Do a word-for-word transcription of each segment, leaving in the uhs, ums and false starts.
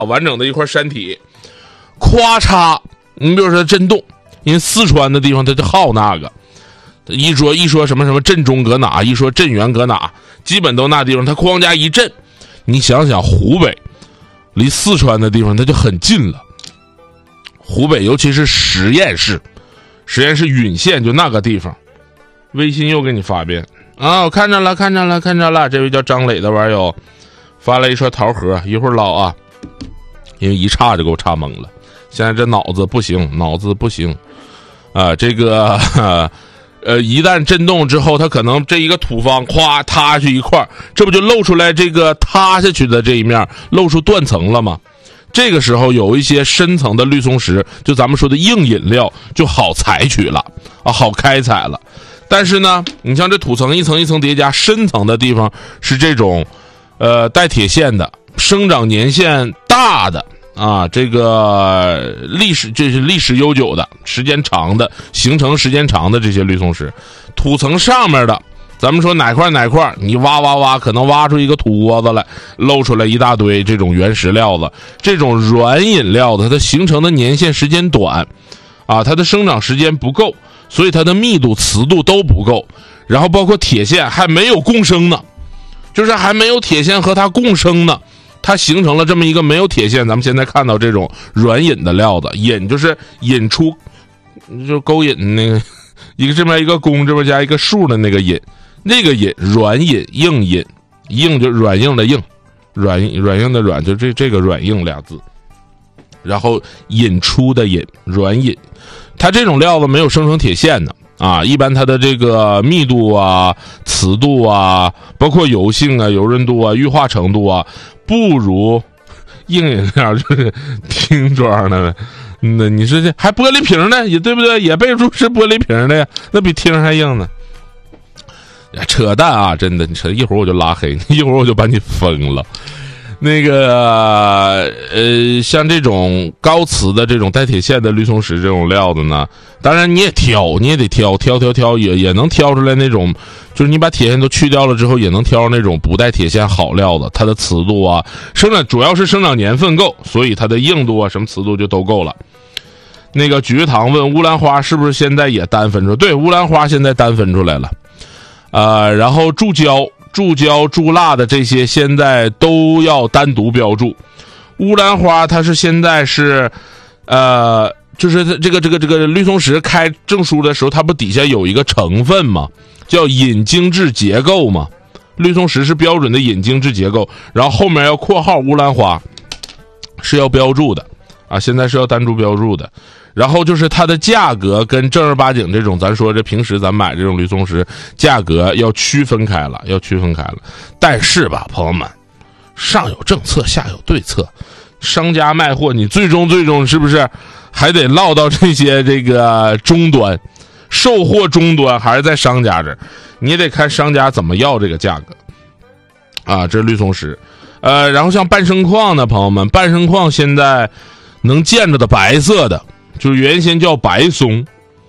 完整的一块山体，咵嚓，你比如说震动，因为四川的地方它就好那个，一说一说什么什么震中搁哪，一说震源搁哪，基本都那地方，它哐家一震，你想想湖北离四川的地方它就很近了，湖北尤其是十堰市，十堰市允县就那个地方。微信又给你发遍啊，我看着了看着了看着了，这位叫张磊的网友发了一串桃核，一会儿唠啊，因为一差就给我差懵了，现在这脑子不行，脑子不行啊，这个呃一旦震动之后，它可能这一个土方咵塌下去一块，这不就露出来这个塌下去的这一面，露出断层了吗？这个时候有一些深层的绿松石，就咱们说的硬饮料就好采取了啊，好开采了。但是呢，你像这土层一层一层叠加，深层的地方是这种呃带铁线的，生长年限大的啊，这个历史这是历史悠久的，时间长的，形成时间长的这些绿松石。土层上面的，咱们说哪块哪块，你挖挖挖，可能挖出一个土窝子来，露出来一大堆这种原石料子。这种软饮料的，它形成的年限时间短啊，它的生长时间不够，所以它的密度磁度都不够，然后包括铁线还没有共生呢，就是还没有铁线和它共生呢，它形成了这么一个没有铁线。咱们现在看到这种软引的料子，引就是引出，就是勾引那个一个这边一个弓，这边加一个竖的那个引，那个引软引硬引，硬就软硬的硬，软软硬的软就这这个软硬俩字，然后引出的引软引。它这种料子没有生成铁线的啊，一般它的这个密度啊、磁度啊，包括油性啊、油润度啊、玉化程度啊，不如硬饮料，就是听装的。那你说这还玻璃瓶呢，也对不对？也备注是玻璃瓶的呀，那比听还硬呢。扯淡啊，真的！你扯一会儿我就拉黑你，一会儿我就把你封了。那个呃，像这种高磁的这种带铁线的绿松石这种料子呢，当然你也挑，你也得挑，挑挑挑也也能挑出来那种，就是你把铁线都去掉了之后，也能挑那种不带铁线好料子，它的磁度啊，生长主要是生长年份够，所以它的硬度啊什么磁度就都够了。那个菊堂问乌兰花是不是现在也单分出来？对，乌兰花现在单分出来了，呃，然后注胶。注胶、注蜡的这些现在都要单独标注。乌兰花它是现在是，呃，就是这个这个这个绿松石开证书的时候，它不底下有一个成分吗？叫隐精质结构嘛。绿松石是标准的隐精质结构，然后后面要括号乌兰花，是要标注的啊，现在是要单独标注的。然后就是它的价格跟正儿八经这种咱说这平时咱买这种绿松石价格要区分开了，要区分开了。但是吧，朋友们，上有政策下有对策，商家卖货你最终最终是不是还得落到这些这个终端，售货终端还是在商家这儿，你也得看商家怎么要这个价格啊。这是绿松石。呃，然后像半生矿呢，朋友们，半生矿现在能见着的白色的就是原先叫白松。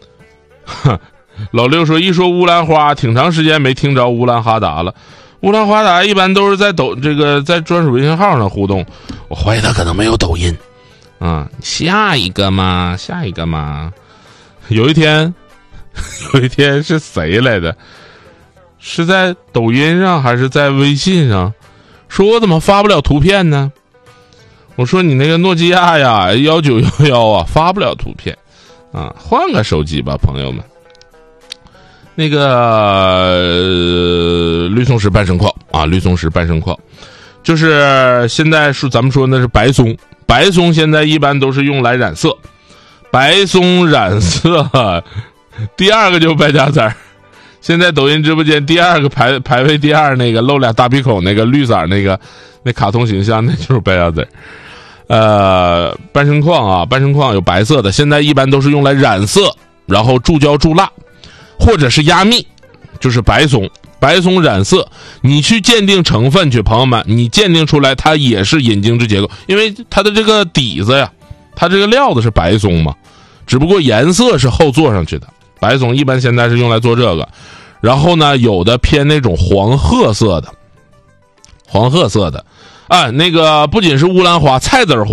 老六说一说乌兰花挺长时间没听着乌兰哈达了，乌兰哈达一般都是在抖这个在专属微信号上互动，我怀疑他可能没有抖音啊。下一个嘛下一个嘛有一天有一天是谁来的，是在抖音上还是在微信上，说我怎么发不了图片呢？我说你那个诺基亚呀一九一一啊发不了图片啊，换个手机吧朋友们。那个、呃、绿松石半生矿啊，绿松石半生矿就是现在说咱们说那是白松，白松现在一般都是用来染色，白松染色第二个就是败家子儿。现在抖音直播间第二个排排位第二那个露俩大鼻孔那个绿色那个那卡通形象，那就是败家子儿。呃，半生矿啊，半生矿有白色的，现在一般都是用来染色，然后注胶注蜡，或者是压密，就是白松。白松染色，你去鉴定成分去，朋友们，你鉴定出来它也是隐精质结构，因为它的这个底子呀，它这个料子是白松嘛，只不过颜色是后做上去的。白松一般现在是用来做这个，然后呢，有的偏那种黄褐色的，黄褐色的。 啊，那个不仅是乌兰花，菜籽儿花。